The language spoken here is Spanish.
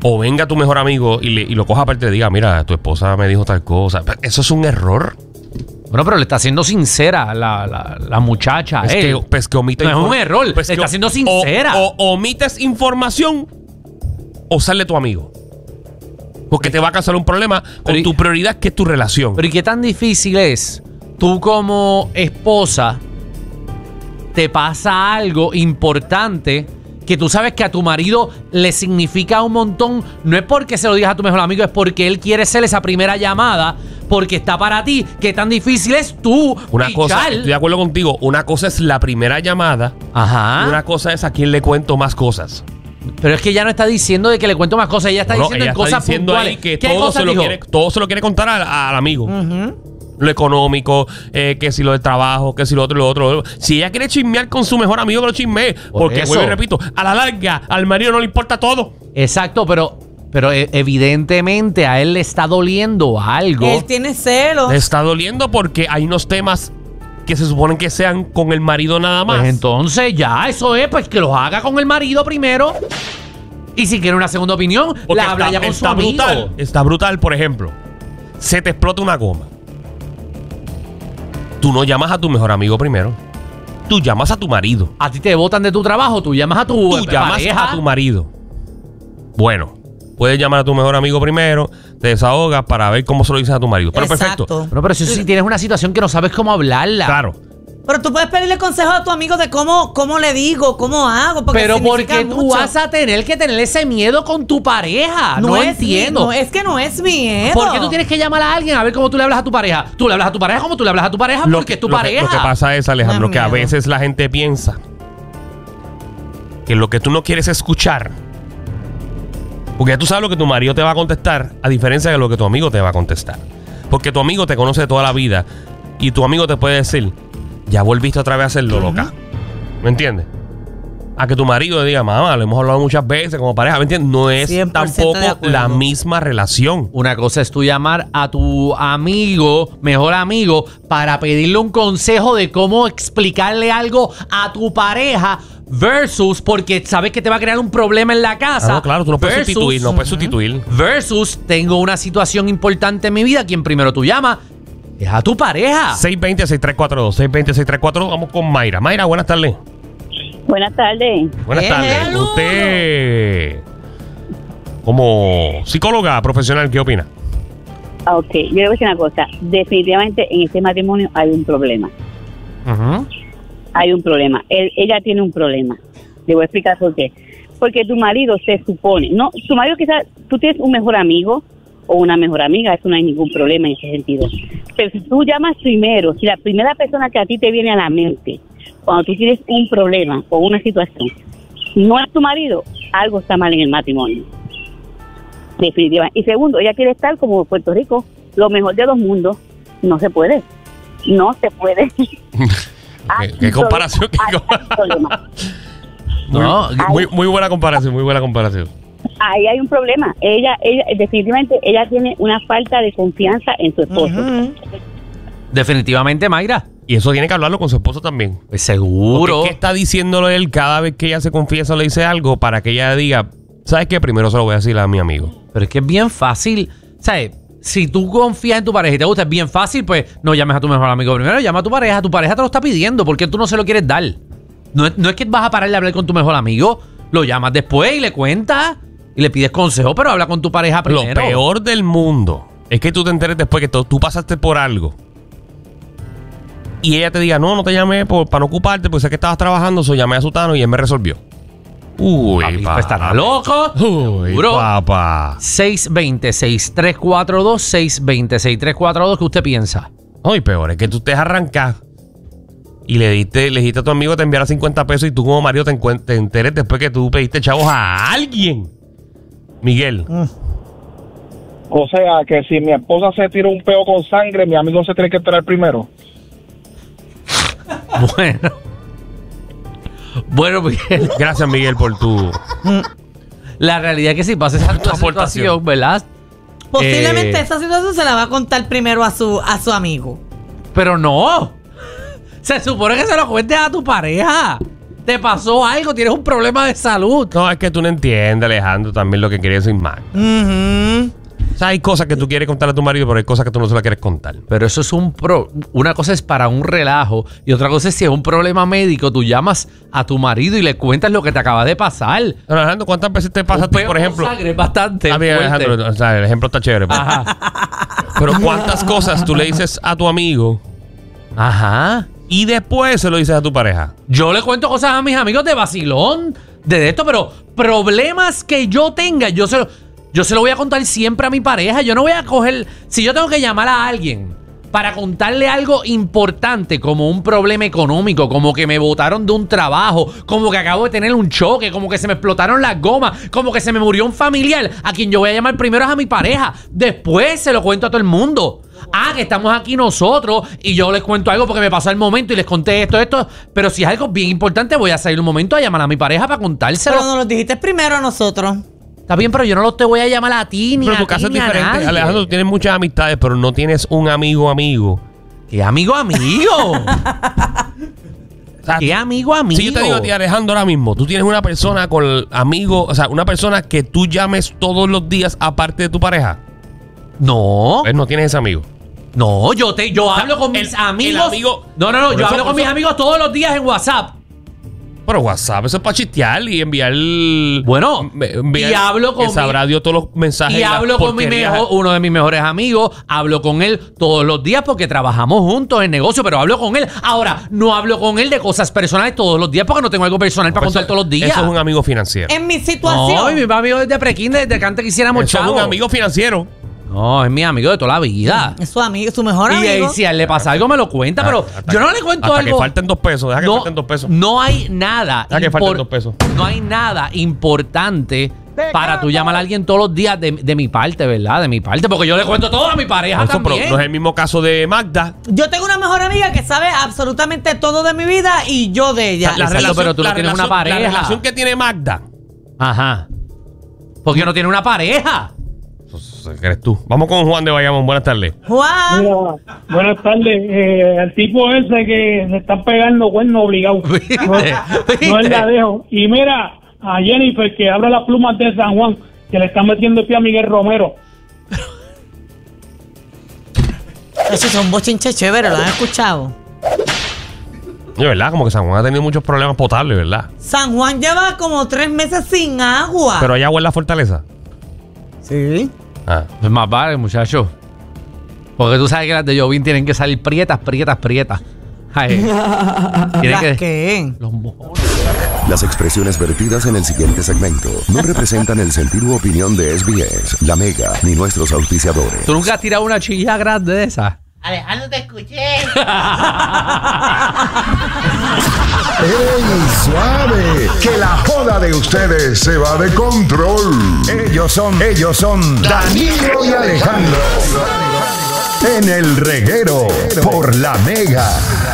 O venga tu mejor amigo y lo coja aparte y le diga, mira, tu esposa me dijo tal cosa. Eso es un error. Bueno, pero le está siendo sincera la muchacha. Pues que omite no es un error, pues le está siendo sincera. O omites información o sale tu amigo. Porque te va a causar un problema con tu prioridad, que es tu relación. Pero ¿y qué tan difícil es? Tú como esposa, te pasa algo importante que tú sabes que a tu marido le significa un montón. No es porque se lo digas a tu mejor amigo, es porque él quiere ser esa primera llamada, porque está para ti. ¿Qué tan difícil es tú una cosa, estoy de acuerdo contigo. Una cosa es la primera llamada. Ajá. Y una cosa es a quién le cuento más cosas. Pero es que ella no está diciendo de que le cuento más cosas. Ella está diciendo en cosas puntuales. Que todo se lo quiere contar al amigo. Lo económico, que si lo del trabajo, que si lo otro. Si ella quiere chismear con su mejor amigo, que lo chismee. Porque, vuelvo y repito, a la larga, al marido no le importa todo. Exacto, pero evidentemente a él le está doliendo algo. Él tiene celos. Le está doliendo porque hay unos temas que se suponen que sean con el marido nada más. Pues entonces ya, eso es, pues que los haga con el marido primero. Y si quiere una segunda opinión, porque la habla ya con su amigo. Está brutal, por ejemplo. Se te explota una goma. Tú no llamas a tu mejor amigo primero. Tú llamas a tu marido. A ti te botan de tu trabajo, tú llamas a tu pareja. Tú llamas a tu marido. Bueno, puedes llamar a tu mejor amigo primero, te desahogas para ver cómo se lo dices a tu marido. Pero exacto. Perfecto. Pero si tienes una situación que no sabes cómo hablarla. Claro. Pero tú puedes pedirle consejo a tu amigo de cómo le digo, cómo hago. Pero porque tú vas a tener que tener ese miedo con tu pareja. No entiendo. No, es que no es miedo. ¿Por qué tú tienes que llamar a alguien a ver cómo tú le hablas a tu pareja? Tú le hablas a tu pareja como tú le hablas a tu pareja porque es tu pareja. Lo que pasa es, Alejandro, No, que a veces la gente piensa que lo que tú no quieres escuchar, porque ya tú sabes lo que tu marido te va a contestar, a diferencia de lo que tu amigo te va a contestar. Porque tu amigo te conoce toda la vida y tu amigo te puede decir, ya volviste otra vez a hacerlo, loca. ¿Me entiendes? A que tu marido le diga, mamá, lo hemos hablado muchas veces como pareja, ¿me entiendes? No es tampoco la misma relación. Una cosa es tú llamar a tu amigo, mejor amigo, para pedirle un consejo de cómo explicarle algo a tu pareja versus porque sabes que te va a crear un problema en la casa. No, claro, tú no puedes sustituir, Versus, tengo una situación importante en mi vida, quien primero tú llamas es a tu pareja. 620-6342, 620-6342. Vamos con Mayra. Mayra, buenas tardes. Buenas tardes. Buenas tardes. Usted, como psicóloga profesional, ¿qué opina? Ok, yo le voy a decir una cosa. Definitivamente en este matrimonio hay un problema. Hay un problema. Ella tiene un problema. Le voy a explicar por qué. Porque tu marido se supone, no, tu marido quizás, tú tienes un mejor amigo o una mejor amiga, eso no hay ningún problema en ese sentido. Pero si tú llamas primero, si la primera persona que a ti te viene a la mente, cuando tú tienes un problema o una situación, no es tu marido, algo está mal en el matrimonio. Definitivamente. Y segundo, ella quiere estar como Puerto Rico, lo mejor de los mundos. No se puede. No se puede. ¿Qué comparación? Muy buena comparación, muy buena comparación. Ahí hay un problema. Ella definitivamente, ella tiene una falta de confianza en su esposo. Definitivamente, Mayra. Y eso tiene que hablarlo con su esposo también. Pues seguro. Porque ¿qué está diciéndole él cada vez que ella se confiesa o le dice algo para que ella diga, ¿sabes qué? Primero se lo voy a decir a mi amigo. Pero es que es bien fácil, ¿sabes? Si tú confías en tu pareja y te gusta, es bien fácil, pues no llames a tu mejor amigo primero, llama a tu pareja te lo está pidiendo, ¿por qué tú no se lo quieres dar? No es que vas a parar de hablar con tu mejor amigo, lo llamas después y le cuentas y le pides consejo, pero habla con tu pareja primero. Lo peor del mundo es que tú te enteres después que tú pasaste por algo y ella te diga, no te llamé para no ocuparte, porque sé que estabas trabajando, llamé a Sutano y él me resolvió. Uy, papi, papá. ¿Estará loco? Uy, papá. 620-6342, 620-6342, ¿qué usted piensa? Ay, peor, es que tú te arrancas y le dijiste a tu amigo que te enviara 50 pesos y tú como marido te enteres después que tú pediste chavos a alguien. Miguel. O sea, que si mi esposa se tira un peo con sangre, mi amigo se tiene que enterar primero. Bueno, Miguel. Gracias, Miguel, por tu... La realidad es que si pasa esa situación, ¿verdad? Posiblemente esa situación se la va a contar primero a su amigo. Pero no. Se supone que se lo cuentes a tu pareja. te pasó algo, tienes un problema de salud. No, es que tú no entiendes, Alejandro, también lo que quería decir Magda. O sea, hay cosas que tú quieres contarle a tu marido, pero hay cosas que tú no se las quieres contar. Pero eso es una cosa es para un relajo y otra cosa es si es un problema médico, tú llamas a tu marido y le cuentas lo que te acaba de pasar. Pero, Alejandro, ¿cuántas veces te pasa a ti, por ejemplo? Sangre, bastante. A mí, Alejandro, o sea, el ejemplo está chévere. Ajá. Pero ¿cuántas cosas tú le dices a tu amigo Ajá. y después se lo dices a tu pareja? Yo le cuento cosas a mis amigos de vacilón, de esto, pero problemas que yo tenga, yo se lo voy a contar siempre a mi pareja. Yo no voy a coger... Si yo tengo que llamar a alguien para contarle algo importante, como un problema económico, como que me botaron de un trabajo, como que acabo de tener un choque, como que se me explotaron las gomas, como que se me murió un familiar, a quien yo voy a llamar primero es a mi pareja. Después se lo cuento a todo el mundo. Ah, que estamos aquí nosotros y yo les cuento algo porque me pasó el momento y les conté esto. Pero si es algo bien importante, voy a salir un momento a llamar a mi pareja para contárselo. Pero nos lo dijiste primero a nosotros. Está bien, pero yo no te voy a llamar a ti ni Pero a tu ti caso es ni a diferente. nadie. Alejandro, tú tienes muchas amistades, pero no tienes un amigo. ¿Qué amigo? ¿Qué amigo? Si yo te digo a ti, Alejandro, ahora mismo, tú tienes una persona con amigo, o sea, una persona que tú llames todos los días aparte de tu pareja. No, Pues no tienes ese amigo. no, yo hablo con mis amigos. No, Por yo eso, hablo con mis amigos todos los días en WhatsApp. Pero WhatsApp, eso es para chistear y enviar. Bueno, y hablo con que sabrá Dios todos los mensajes. Y hablo con uno de mis mejores amigos, hablo con él todos los días porque trabajamos juntos en negocio, pero hablo con él. Ahora, no hablo con él de cosas personales todos los días porque no tengo algo personal para contar todos los días. Eso es un amigo financiero. En mi situación. No, mi amigo desde prekinder, desde que antes quisiéramos Eso es chavos. un amigo financiero. No, es mi amigo de toda la vida. Es su amigo, su mejor Y amigo. si a él le pasa algo, me lo cuenta, pero yo no le cuento hasta algo. que falten 2 pesos. Deja que falten 2 pesos. No hay nada. Deja que falten 2 pesos. No hay nada importante para tú llamar a alguien todos los días de mi parte, ¿verdad? De mi parte, porque yo le cuento todo a mi pareja Eso, pero también. no es el mismo caso de Magda. Yo tengo una mejor amiga que sabe absolutamente todo de mi vida y yo de ella. Exacto, pero tú no tienes una pareja. La relación que tiene Magda. Ajá. Porque no tiene una pareja. Eso crees tú. Vamos con Juan de Bayamón. Buenas tardes. Juan. Mira, buenas tardes. Al tipo ese que se está pegando cuerno obligado. No es la dejo. Y mira, a Jennifer que abra las plumas de San Juan, que le están metiendo el pie a Miguel Romero. Esos son bochinches chéveres, ¿lo han escuchado? De verdad, como que San Juan ha tenido muchos problemas potables, ¿verdad? San Juan lleva como 3 meses sin agua. Pero hay agua en la fortaleza. Sí. Ah. Es más vale, muchacho. Porque tú sabes que las de Jovín tienen que salir prietas. Ay, ¿Las qué? Los mojones. Las expresiones vertidas en el siguiente segmento no representan el sentir u opinión de SBS, La Mega, ni nuestros auspiciadores. ¿Tú nunca has tirado una chilla grande de esa? Alejandro, te escuché. ¡Ey, suave! Que la joda de ustedes se va de control. Ellos son Danilo y Alejandro. En el reguero por La Mega.